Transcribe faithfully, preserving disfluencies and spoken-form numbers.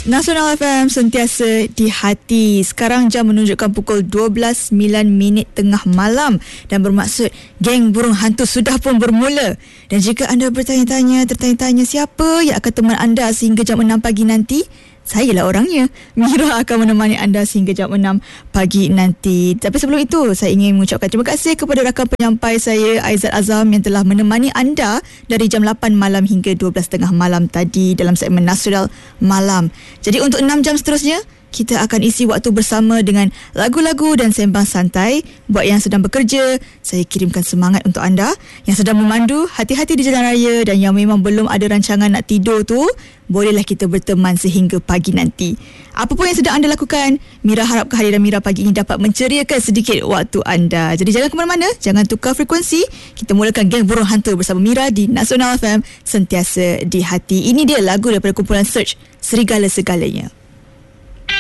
Nasional F M sentiasa di hati. Sekarang jam menunjukkan pukul dua belas sembilan minit tengah malam dan bermaksud geng burung hantu sudah pun bermula. Dan jika anda bertanya-tanya, tertanya-tanya siapa yang akan teman anda sehingga jam enam pagi nanti, sayalah orangnya. Mira akan menemani anda sehingga jam enam pagi nanti. Tapi sebelum itu, saya ingin mengucapkan terima kasih kepada rakan penyampai saya, Aizat Azam, yang telah menemani anda dari jam lapan malam hingga dua belas tiga puluh malam tadi dalam segmen Nasional Malam. Jadi untuk enam jam seterusnya, kita akan isi waktu bersama dengan lagu-lagu dan sembang santai. Buat yang sedang bekerja, saya kirimkan semangat untuk anda. Yang sedang memandu, hati-hati di jalan raya. Dan yang memang belum ada rancangan nak tidur tu, bolehlah kita berteman sehingga pagi nanti. Apa pun yang sedang anda lakukan, Mira harap kehadiran Mira pagi ini dapat menceriakan sedikit waktu anda. Jadi jangan ke mana-mana, jangan tukar frekuensi. Kita mulakan Geng Burung Hantu bersama Mira di Nasional F M, sentiasa di hati. Ini dia lagu daripada kumpulan Search, Serigala Segalanya.